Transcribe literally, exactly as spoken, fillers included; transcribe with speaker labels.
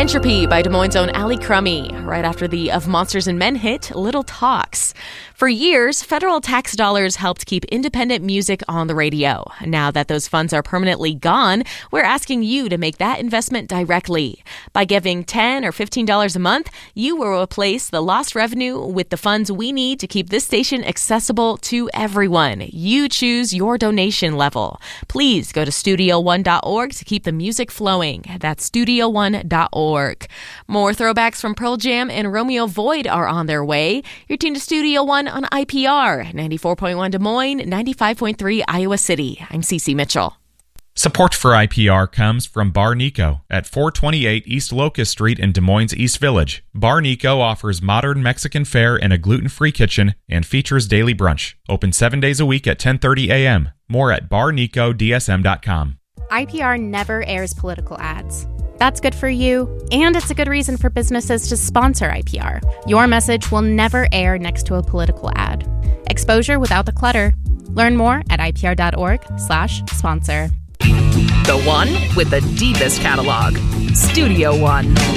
Speaker 1: Entropy by Des Moines' own Allie Crummy, right after the Of Monsters and Men hit, Little Talks. For years, federal tax dollars helped keep independent music on the radio. Now that those funds are permanently gone, we're asking you to make that investment directly. By giving ten dollars or fifteen dollars a month, you will replace the lost revenue with the funds we need to keep this station accessible to everyone. You choose your donation level. Please go to studio one dot org to keep the music flowing. That's studio one dot org. More throwbacks from Pearl Jam and Romeo Void are on their way. You're tuned to Studio One on I P R, ninety-four point one Des Moines, ninety-five point three Iowa City. I'm Cece Mitchell.
Speaker 2: Support for I P R comes from Bar Nico at four twenty-eight East Locust Street in Des Moines East Village. Bar Nico offers modern Mexican fare and a gluten-free kitchen and features daily brunch. Open seven days a week at ten thirty a.m. More at bar nico d s m dot com.
Speaker 3: I P R never airs political ads. That's good for you, and it's a good reason for businesses to sponsor I P R. Your message will never air next to a political ad. Exposure without the clutter. Learn more at I P R dot org slash sponsor.
Speaker 4: The one with the deepest catalog. Studio One.